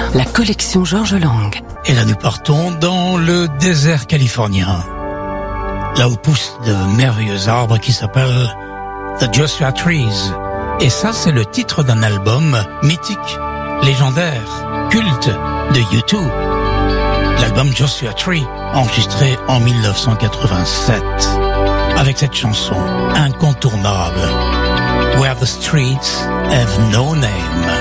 La collection Georges Lang. Et là, nous partons dans le désert californien, là où poussent de merveilleux arbres qui s'appellent The Joshua Trees. Et ça, c'est le titre d'un album mythique, légendaire, culte de U2. L'album Joshua Tree, enregistré en 1987. Avec cette chanson incontournable, Where the Streets Have No Name.